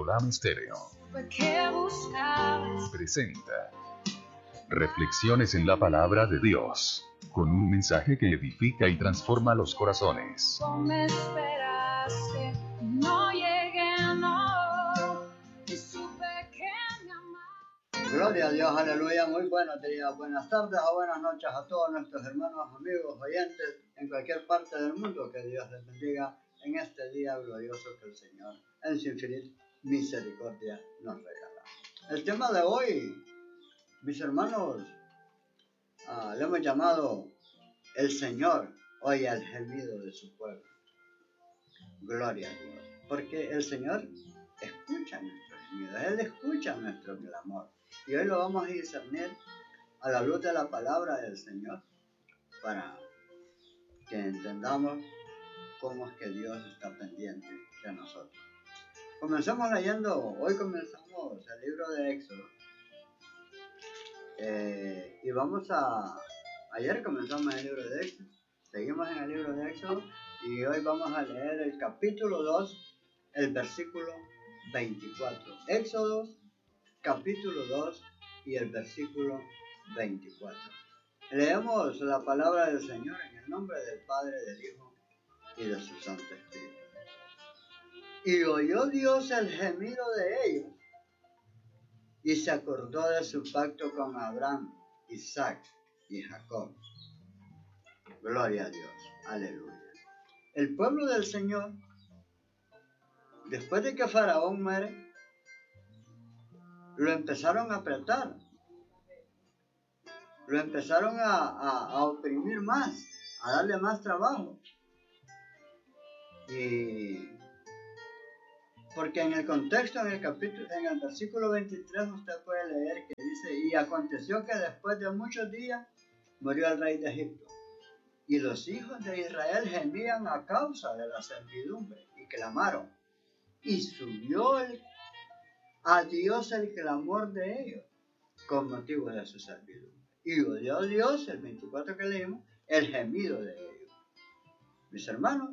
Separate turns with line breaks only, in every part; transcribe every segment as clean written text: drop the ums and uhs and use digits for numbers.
Abraham Estéreo presenta Reflexiones en la Palabra de Dios, con un mensaje que edifica y transforma los corazones.
Me esperaste, no llegué, no, y supe que me amaba.
Gloria a Dios, aleluya, muy buenos días, buenas tardes o buenas noches a todos nuestros hermanos, amigos, oyentes en cualquier parte del mundo. Que Dios les bendiga en este día glorioso que el Señor en su infinita misericordia nos regala. El tema de hoy, mis hermanos, le hemos llamado el Señor oye el gemido de su pueblo. Gloria a Dios, porque el Señor escucha nuestros gemidos, Él escucha nuestro clamor. Y hoy lo vamos a discernir a la luz de la palabra del Señor para que entendamos cómo es que Dios está pendiente de nosotros. Hoy comenzamos el libro de Éxodo. Ayer comenzamos el libro de Éxodo, seguimos en el libro de Éxodo y hoy vamos a leer el capítulo 2, el versículo 24. Éxodo, capítulo 2 y el versículo 24. Leemos la palabra del Señor en el nombre del Padre, del Hijo y de su Santo Espíritu. Y oyó Dios el gemido de ellos y se acordó de su pacto con Abraham, Isaac y Jacob. Gloria a Dios, aleluya. El pueblo del Señor, después de que Faraón muere, lo empezaron a apretar, lo empezaron a oprimir más, a darle más trabajo. Y porque en el contexto, en el versículo 23, usted puede leer que dice: y aconteció que después de muchos días murió el rey de Egipto, y los hijos de Israel gemían a causa de la servidumbre, y clamaron, y subió a Dios el clamor de ellos con motivo de su servidumbre. Y oyó Dios, el 24 que leímos, el gemido de ellos. Mis hermanos,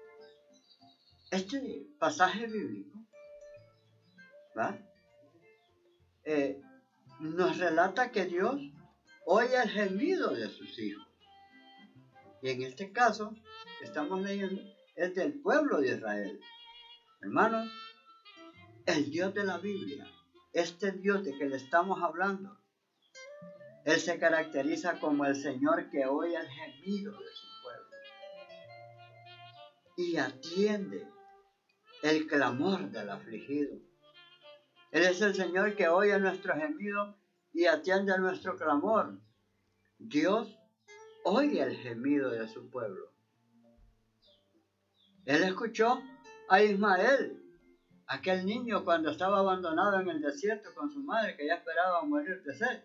este pasaje bíblico, ¿va? Nos relata que Dios oye el gemido de sus hijos. Y en este caso, estamos leyendo, es del pueblo de Israel. Hermanos, el Dios de la Biblia, este Dios de que le estamos hablando, Él se caracteriza como el Señor que oye el gemido de su pueblo y atiende el clamor del afligido. Él es el Señor que oye nuestro gemido y atiende a nuestro clamor. Dios oye el gemido de su pueblo. Él escuchó a Ismael, aquel niño cuando estaba abandonado en el desierto con su madre que ya esperaba morir de sed.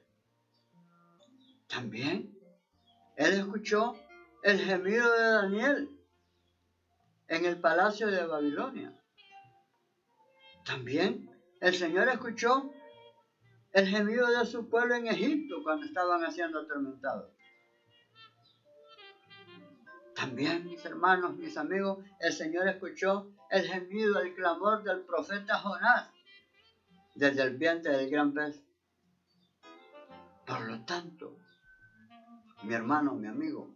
También Él escuchó el gemido de Daniel en el palacio de Babilonia. También el Señor escuchó el gemido de su pueblo en Egipto cuando estaban siendo atormentados. También, mis hermanos, mis amigos, el Señor escuchó el gemido, el clamor del profeta Jonás desde el vientre del gran pez. Por lo tanto, mi hermano, mi amigo,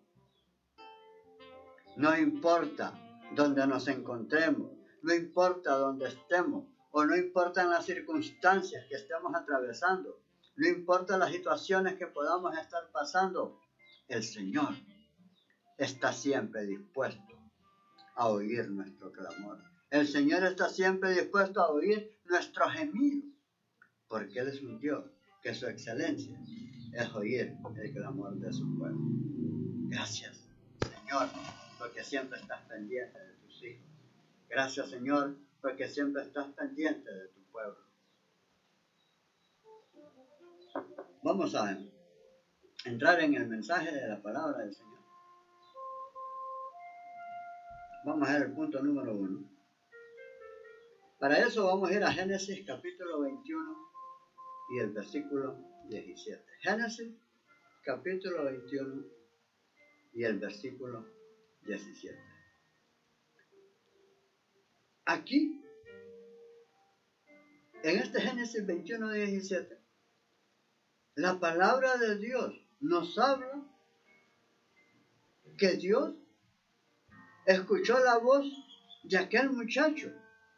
no importa dónde nos encontremos, no importa dónde estemos, o no importan las circunstancias que estemos atravesando, no importa las situaciones que podamos estar pasando, el Señor está siempre dispuesto a oír nuestro clamor. El Señor está siempre dispuesto a oír nuestro gemido, porque Él es un Dios que su excelencia es oír el clamor de su pueblo. Gracias, Señor, porque siempre estás pendiente de tus hijos. Gracias, Señor, porque siempre estás pendiente de tu pueblo. Vamos a entrar en el mensaje de la palabra del Señor. Vamos a ver el punto número 1. Para eso vamos a ir a Génesis capítulo 21 y el versículo 17. Génesis capítulo 21 y el versículo 17. Aquí En este Génesis 21:17, la palabra de Dios nos habla que Dios escuchó la voz de aquel muchacho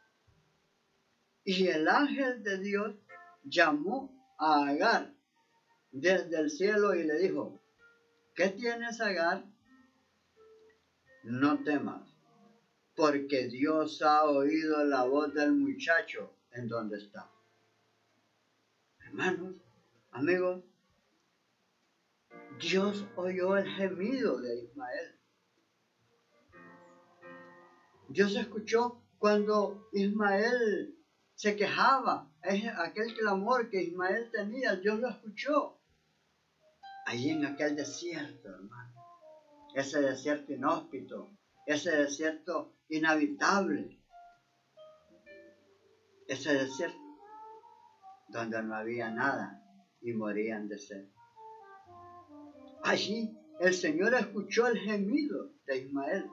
y el ángel de Dios llamó a Agar desde el cielo y le dijo: ¿qué tienes, Agar? No temas, porque Dios ha oído la voz del muchacho en donde está. Hermanos, amigos, Dios oyó el gemido de Ismael. Dios escuchó cuando Ismael se quejaba, aquel clamor que Ismael tenía, Dios lo escuchó. Allí en aquel desierto, hermano, ese desierto inhóspito, ese desierto inhabitable, ese desierto donde no había nada y morían de sed. Allí el Señor escuchó el gemido de Ismael.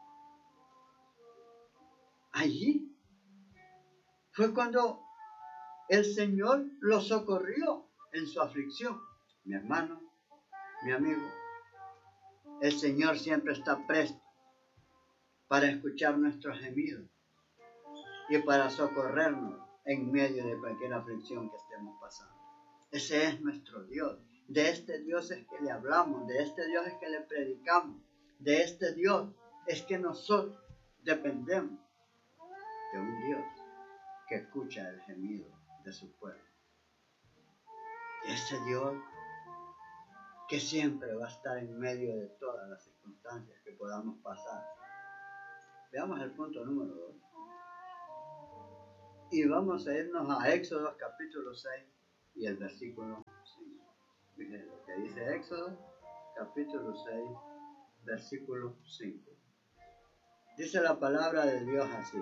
Allí fue cuando el Señor lo socorrió en su aflicción. Mi hermano, mi amigo, el Señor siempre está presto para escuchar nuestros gemidos y para socorrernos en medio de cualquier aflicción que estemos pasando. Ese es nuestro Dios. De este Dios es que le hablamos, de este Dios es que le predicamos, de este Dios es que nosotros dependemos, de un Dios que escucha el gemido de su pueblo. Ese Dios que siempre va a estar en medio de todas las circunstancias que podamos pasar. Veamos el punto número 2. Y vamos a irnos a Éxodo capítulo 6 y el versículo 5. Miren lo que dice Éxodo capítulo 6, versículo 5. Dice la palabra de Dios así: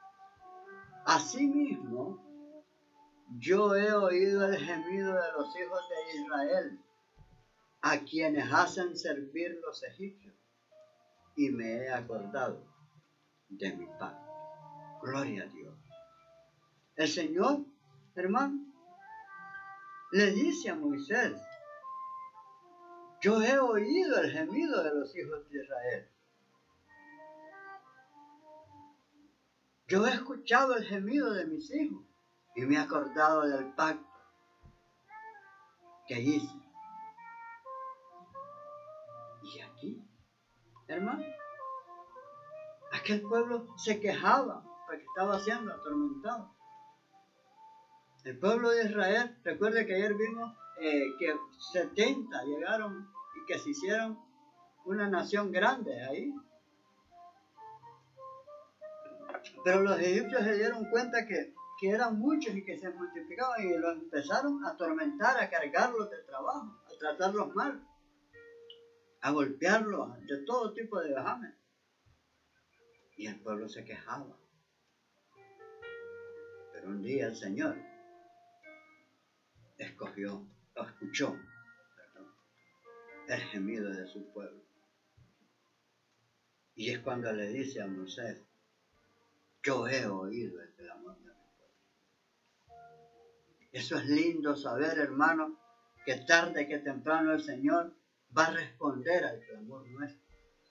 asimismo, yo he oído el gemido de los hijos de Israel, a quienes hacen servir los egipcios, y me he acordado de mi pacto. Gloria a Dios. El Señor, hermano, le dice a Moisés: yo he oído el gemido de los hijos de Israel. Yo he escuchado el gemido de mis hijos y me he acordado del pacto que hice. Y aquí, hermano, aquel pueblo se quejaba porque estaba siendo atormentado. El pueblo de Israel, recuerde que ayer vimos que 70 llegaron y que se hicieron una nación grande ahí. Pero los egipcios se dieron cuenta que eran muchos y que se multiplicaban y los empezaron a atormentar, a cargarlos de trabajo, a tratarlos mal, a golpearlos de todo tipo de vejamen. Y el pueblo se quejaba. Pero un día el Señor escuchó el gemido de su pueblo. Y es cuando le dice a Moisés: yo he oído el clamor de mi pueblo. Eso es lindo saber, hermano, que tarde que temprano el Señor va a responder al clamor nuestro.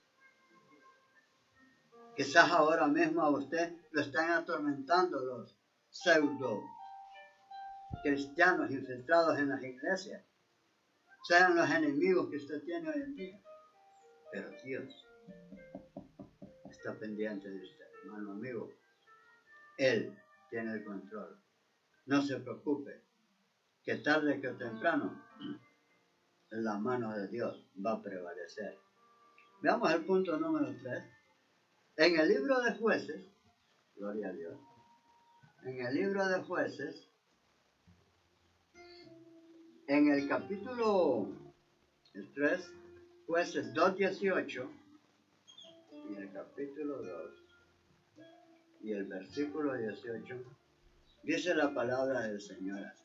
Quizás ahora mismo a usted lo están atormentando los pseudo cristianos infiltrados en las iglesias, sean los enemigos que usted tiene hoy en día. Pero Dios está pendiente de usted, hermano, amigo. Él tiene el control. No se preocupe, que tarde que temprano la mano de Dios va a prevalecer. Veamos el punto número 3. En el libro de Jueces, gloria a Dios, en el libro de Jueces, en el capítulo 3, Jueces 2:18, y el capítulo 2, y el versículo 18, dice la palabra del Señor así: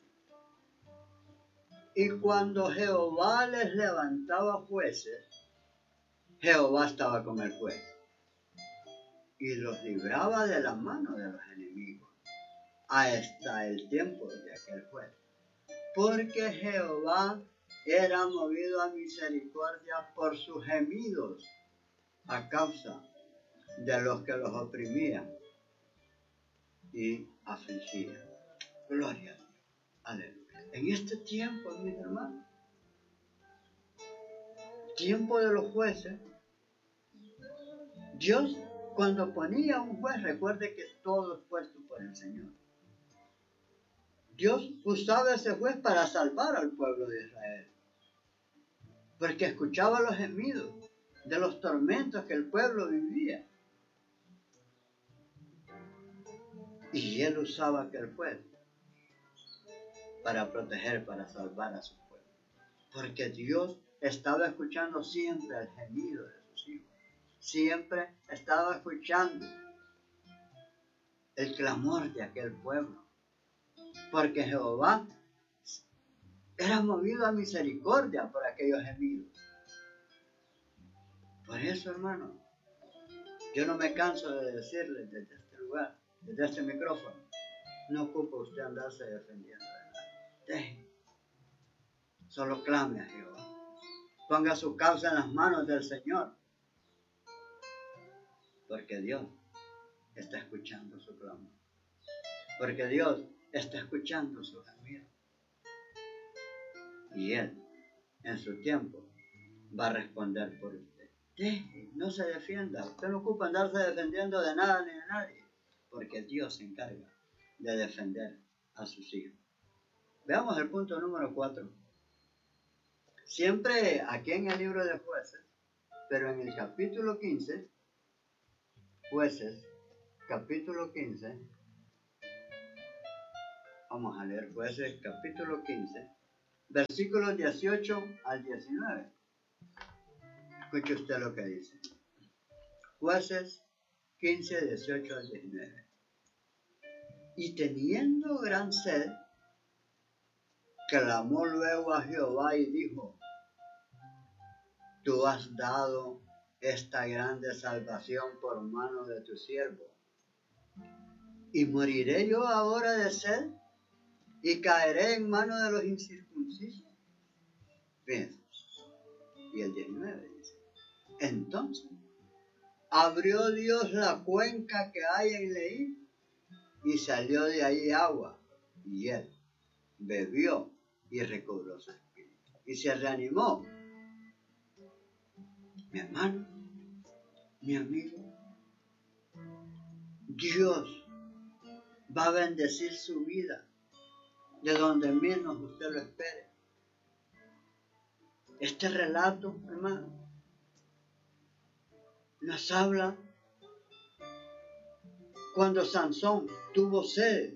y cuando Jehová les levantaba jueces, Jehová estaba con el juez y los libraba de la mano de los enemigos. hasta el tiempo de aquel juez. Porque Jehová era movido a misericordia por sus gemidos a causa de los que los oprimían y afligían. Gloria a Dios. Aleluya. En este tiempo, mis hermanos, tiempo de los jueces, Dios cuando ponía un juez, recuerde que todo es puesto por el Señor. Dios usaba ese juez para salvar al pueblo de Israel, porque escuchaba los gemidos de los tormentos que el pueblo vivía. Y él usaba aquel juez para proteger, para salvar a su pueblo. Porque Dios estaba escuchando siempre el gemido de sus hijos. Siempre estaba escuchando el clamor de aquel pueblo. Porque Jehová era movido a misericordia por aquellos gemidos. Por eso, hermano, yo no me canso de decirles desde este lugar, desde este micrófono, no ocupa usted andarse defendiendo de nadie. Deje. Solo clame a Jehová. Ponga su causa en las manos del Señor. Porque Dios está escuchando su clamor. Porque Dios está escuchando su gemido. Y Él, en su tiempo, va a responder por usted. Deje, no se defienda. Usted no ocupa andarse defendiendo de nada ni de nadie. Porque Dios se encarga de defender a sus hijos. Veamos el punto número 4. Siempre aquí en el libro de Jueces, pero en el capítulo 15, Jueces, capítulo 15, vamos a leer Jueces, capítulo 15, versículos 18 al 19. Escuche usted lo que dice. Jueces 15, 18 al 19. Y teniendo gran sed, clamó luego a Jehová y dijo: Tú has dado esta grande salvación por mano de tu siervo. ¿Y moriré yo ahora de sed? ¿Y caeré en mano de los incircuncisos? Bien. Y el 19 dice: Entonces abrió Dios la cuenca que hay en Leí, y salió de ahí agua, y él bebió y recobró su espíritu. Y se reanimó. Mi hermano, mi amigo, Dios va a bendecir su vida de donde menos usted lo espere. Este relato, hermano, nos habla cuando Sansón tuvo sed.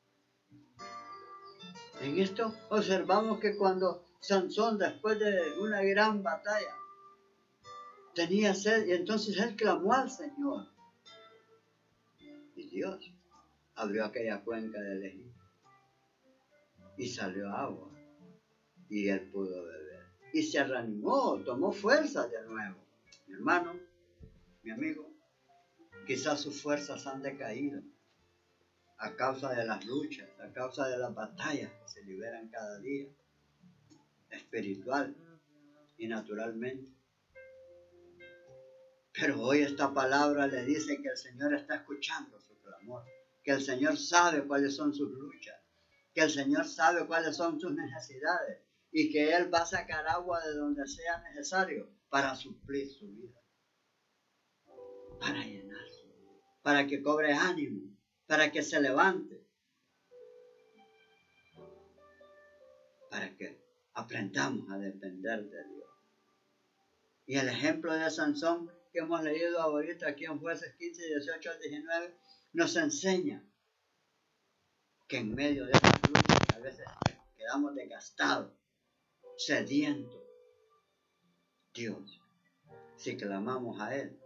En esto observamos que cuando Sansón, después de una gran batalla, tenía sed, y entonces él clamó al Señor. Y Dios abrió aquella cuenca del Egipto y salió agua, y él pudo beber. Y se reanimó, tomó fuerza de nuevo. Mi hermano, mi amigo, quizás sus fuerzas han decaído a causa de las luchas, a causa de las batallas que se liberan cada día, espiritual y naturalmente. Pero hoy esta palabra le dice que el Señor está escuchando su clamor, que el Señor sabe cuáles son sus luchas, que el Señor sabe cuáles son sus necesidades y que Él va a sacar agua de donde sea necesario para suplir su vida, para llenarse, para que cobre ánimo, para que se levante, para que aprendamos a depender de Dios. Y el ejemplo de Sansón que hemos leído ahorita aquí en Jueces 15, 18 al 19, nos enseña que en medio de estas luchas a veces quedamos desgastados, sedientos. Dios, si clamamos a Él,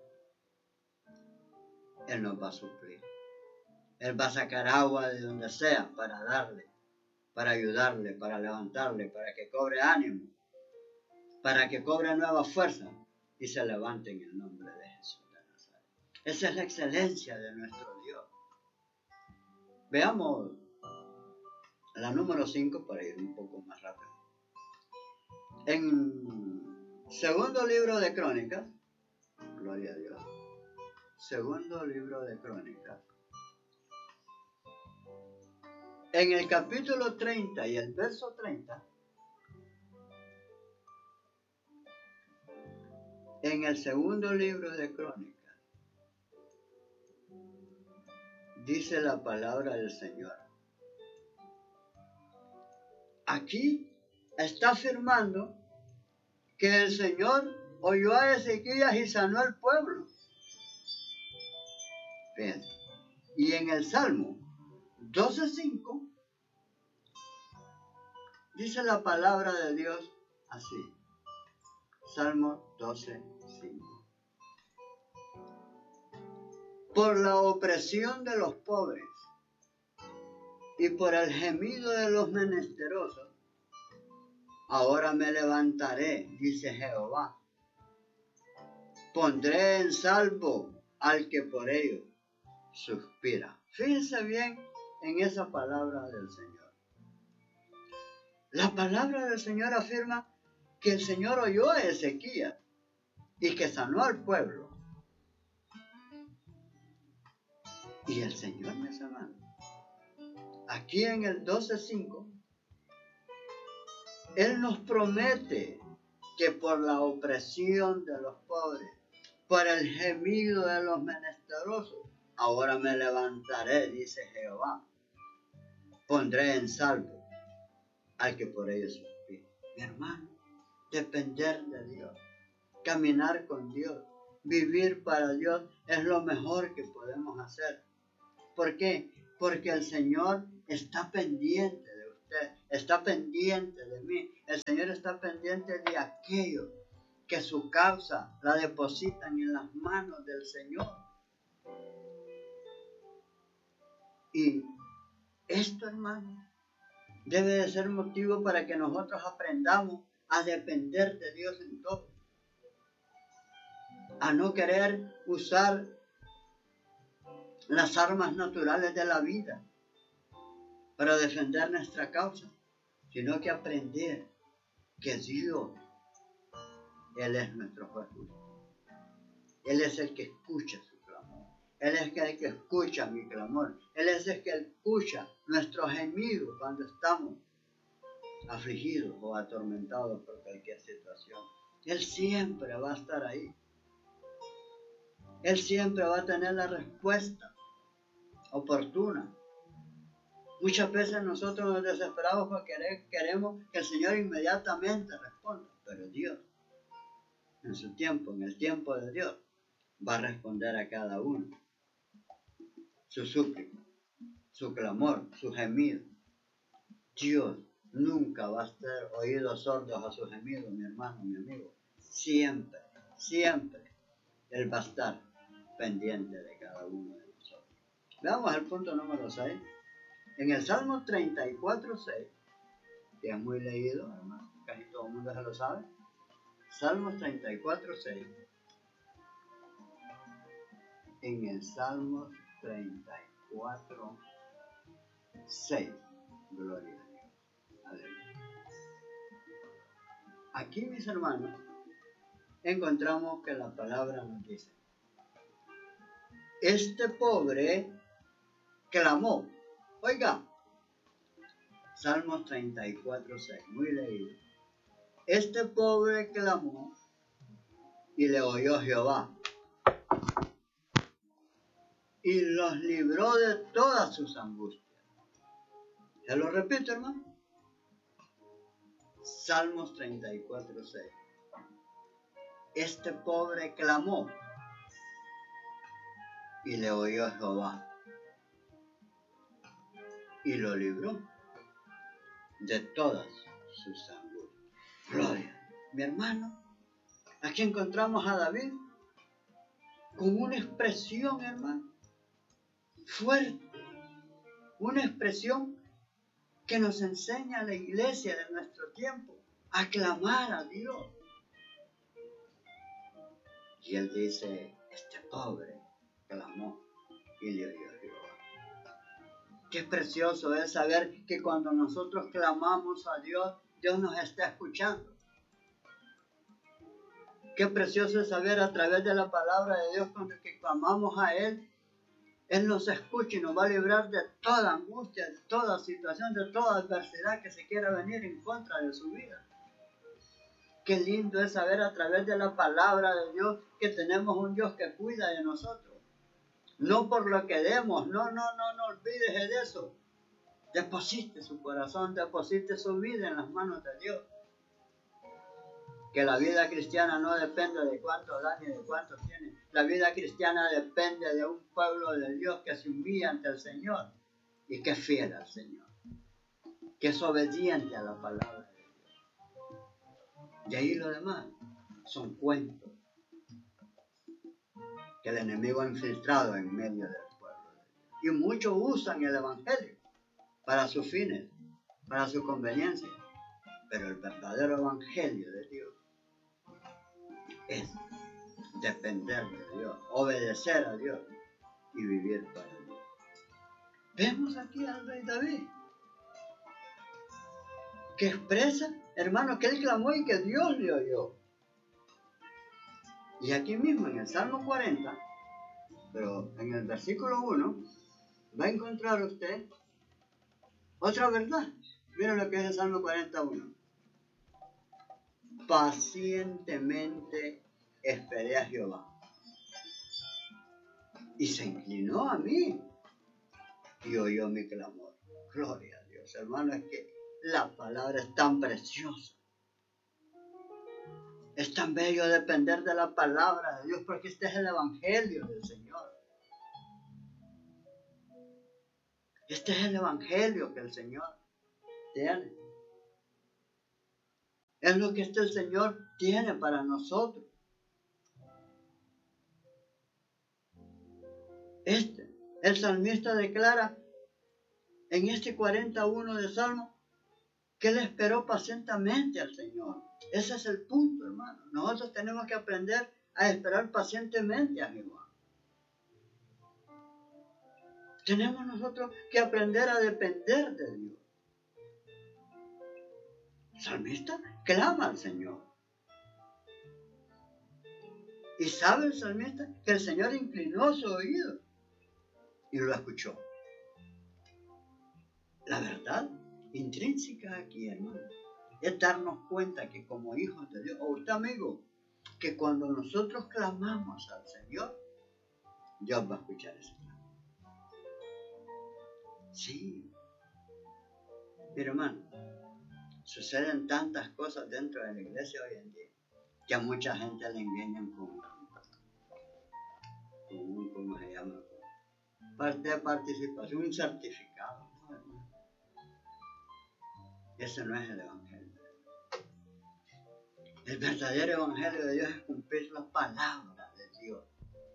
Él nos va a suplir. Él va a sacar agua de donde sea para darle, para ayudarle, para levantarle, para que cobre ánimo, para que cobre nueva fuerza y se levante en el nombre de Jesús de Nazaret. Esa es la excelencia de nuestro Dios. Veamos la número 5 para ir un poco más rápido. En segundo libro de Crónicas, gloria a Dios, segundo libro de Crónicas, en el capítulo 30 y el verso 30, en el segundo libro de Crónicas, dice la palabra del Señor. Aquí está afirmando que el Señor oyó a Ezequías y sanó al pueblo. Fíjense. Y en el Salmo 12:5 dice la palabra de Dios así. Salmo 12:5. Por la opresión de los pobres y por el gemido de los menesterosos, ahora me levantaré, dice Jehová. Pondré en salvo al que por ello suspira. Fíjense bien en esa palabra del Señor. La palabra del Señor afirma que el Señor oyó a Ezequías y que sanó al pueblo. Y el Señor me sanó. Aquí en el 12:5, Él nos promete que por la opresión de los pobres, por el gemido de los menesterosos, ahora me levantaré, dice Jehová. Pondré en salvo al que por ellos suspira. Mi hermano, depender de Dios, caminar con Dios, vivir para Dios es lo mejor que podemos hacer. ¿Por qué? Porque el Señor está pendiente de usted, está pendiente de mí. El Señor está pendiente de aquellos que su causa la depositan en las manos del Señor. Y esto, hermano, debe de ser motivo para que nosotros aprendamos a depender de Dios en todo. A no querer usar las armas naturales de la vida para defender nuestra causa, sino que aprender que Dios, Él es nuestro juez justo. Él es el que escucha su clamor. Él es el que escucha mi clamor. Él es el que escucha nuestros gemidos cuando estamos afligidos o atormentados por cualquier situación. Él siempre va a estar ahí. Él siempre va a tener la respuesta oportuna. Muchas veces nosotros nos desesperamos porque queremos que el Señor inmediatamente responda, pero Dios, en su tiempo, en el tiempo de Dios, va a responder a cada uno su súplica, su clamor, su gemido. Dios nunca va a estar oídos sordos a su gemido, mi hermano, mi amigo. Siempre, siempre Él va a estar pendiente de cada uno de nosotros. Veamos el punto número 6. En el Salmo 34:6, que es muy leído, hermano, casi todo el mundo se lo sabe. Salmos 34:6. En el Salmo 34:6. Gloria a Dios. Aleluya. Aquí, mis hermanos, encontramos que la palabra nos dice: este pobre clamó. Oiga, Salmos 34:6, muy leído. Este pobre clamó y le oyó Jehová y los libró de todas sus angustias. Se lo repito, hermano. Salmos 34:6. Este pobre clamó y le oyó Jehová y lo libró de todas sus angustias. Gloria. Mi hermano, aquí encontramos a David con una expresión, hermano, fuerte, una expresión que nos enseña a la iglesia de nuestro tiempo a clamar a Dios. Y él dice: este pobre clamó y le oyó Jehová. Qué precioso es saber que cuando nosotros clamamos a Dios, Dios nos está escuchando. Qué precioso es saber a través de la palabra de Dios cuando que clamamos a Él, Él nos escucha y nos va a librar de toda angustia, de toda situación, de toda adversidad que se quiera venir en contra de su vida. Qué lindo es saber a través de la palabra de Dios que tenemos un Dios que cuida de nosotros. No por lo que demos, no olvides de eso. Deposite su corazón, deposite su vida en las manos de Dios. Que la vida cristiana no depende de cuánto da ni de cuánto tiene. La vida cristiana depende de un pueblo de Dios que se humilla ante el Señor y que es fiel al Señor, que es obediente a la palabra de Dios. Y ahí lo demás son cuentos que el enemigo ha infiltrado en medio del pueblo de Dios. Y muchos usan el evangelio para sus fines, para su conveniencia. Pero el verdadero evangelio de Dios es depender de Dios, obedecer a Dios y vivir para Dios. Vemos aquí al rey David, que expresa, hermano, que él clamó y que Dios le oyó. Y aquí mismo en el Salmo 40, pero en el versículo 1, va a encontrar usted otra verdad. Miren lo que es el Salmo 41. Pacientemente esperé a Jehová y se inclinó a mí y oyó mi clamor. Gloria a Dios, hermano, es que la palabra es tan preciosa. Es tan bello depender de la palabra de Dios porque este es el evangelio del Señor. Este es el evangelio que el Señor tiene. Es lo que el Señor tiene para nosotros. El salmista declara en este 41 de Salmo que él esperó pacientemente al Señor. Ese es el punto, hermano. Nosotros tenemos que aprender a esperar pacientemente a Jehová. Tenemos nosotros que aprender a depender de Dios. El salmista clama al Señor. Y sabe el salmista que el Señor inclinó su oído y lo escuchó. La verdad intrínseca aquí, hermano, es darnos cuenta que como hijos de Dios, o usted amigo, que cuando nosotros clamamos al Señor, Dios va a escuchar ese clamor. Sí. Pero hermano, suceden tantas cosas dentro de la iglesia hoy en día que a mucha gente le engañan con ¿cómo se llama? Parte de participación, un certificado. No, hermano. Ese no es el evangelio. El verdadero evangelio de Dios es cumplir la palabra de Dios.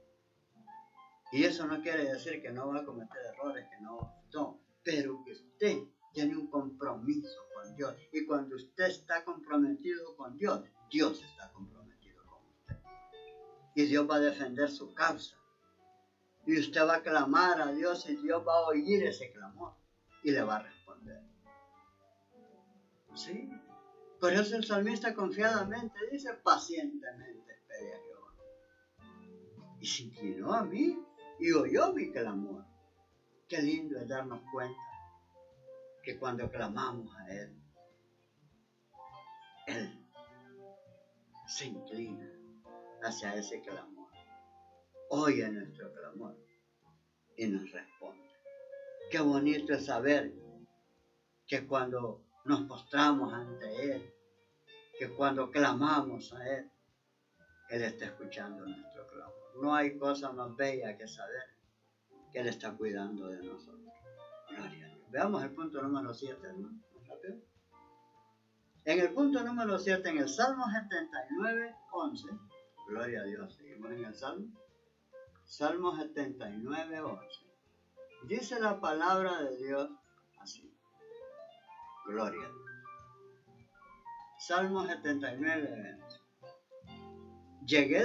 Y eso no quiere decir que no va a cometer errores, que no, pero que usted tiene un compromiso con Dios. Y cuando usted está comprometido con Dios, Dios está comprometido con usted. Y Dios va a defender su causa. Y usted va a clamar a Dios y Dios va a oír ese clamor y le va a responder. ¿Sí? Por eso el salmista confiadamente dice, pacientemente esperé a Jehová. Y se inclinó a mí y oyó mi clamor. Qué lindo es darnos cuenta que cuando clamamos a Él, Él se inclina hacia ese clamor. Oye nuestro clamor y nos responde. Qué bonito es saber que cuando nos postramos ante Él, que cuando clamamos a Él, Él está escuchando nuestro clamor. No hay cosa más bella que saber que Él está cuidando de nosotros. Gloria a Dios. Veamos el punto número 7, hermano. ¿Rápido? En el punto número 7, en el Salmo 79, 11, gloria a Dios, seguimos en el Salmo. Salmo 79, 11. Dice la palabra de Dios así. Gloria a Dios. Salmo 79, 11. Llegue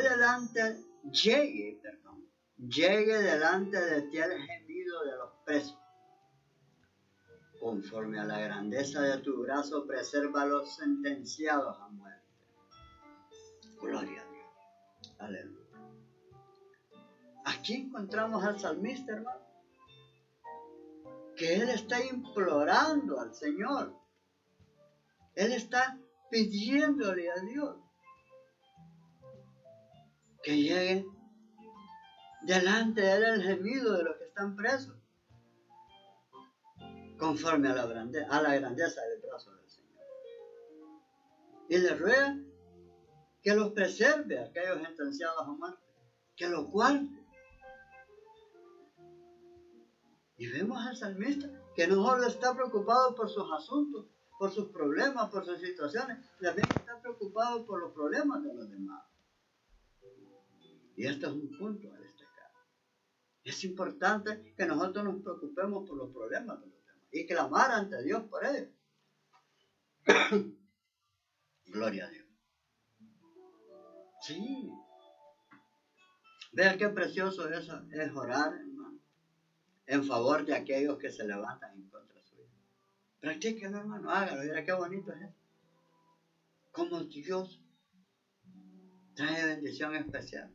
delante de ti el gemido de los presos Conforme a la grandeza de tu brazo, preserva a los sentenciados a muerte. Gloria a Dios. Aleluya. Aquí encontramos al salmista, hermano, que él está implorando al Señor. Él está pidiéndole a Dios que llegue delante de él el gemido de los que están presos, conforme a la grandeza del brazo del Señor. Y le ruega que los preserve a aquellos sentenciados a muerte, que los guarde. Y vemos al salmista que no solo está preocupado por sus asuntos, por sus problemas, por sus situaciones, también está preocupado por los problemas de los demás. Y esto es un punto a destacar. Es importante que nosotros nos preocupemos por los problemas de los demás y clamar ante Dios por ellos. Gloria a Dios. Sí. Vean qué precioso eso es orar, hermano, en favor de aquellos que se levantan en contra suya. Practíquenlo, hermano, hágalo. Mira qué bonito es eso. Como Dios trae bendición especial.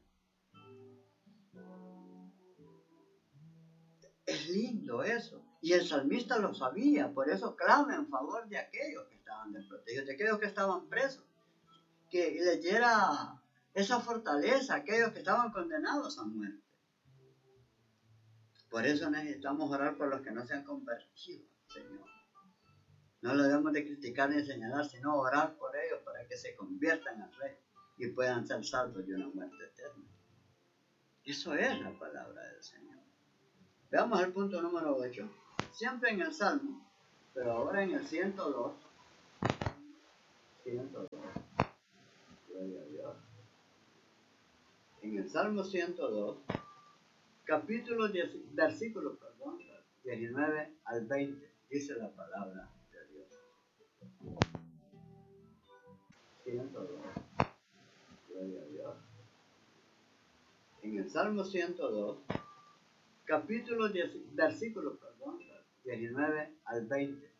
Es lindo eso. Y el salmista lo sabía, por eso clama en favor de aquellos que estaban desprotegidos, de aquellos que estaban presos, que les diera esa fortaleza a aquellos que estaban condenados a muerte. Por eso necesitamos orar por los que no se han convertido, Señor. No lo debemos de criticar ni señalar, sino orar por ellos para que se conviertan al Rey y puedan ser salvos de una muerte eterna. Eso es la palabra del Señor. Veamos el punto número 8. Siempre en el Salmo, pero ahora en el 102. 102. Gloria a Dios. En el Salmo 102, versículos 19 al 20, dice la palabra de Dios. 102. Gloria a Dios. En el Salmo 102, versículos 19 al 20,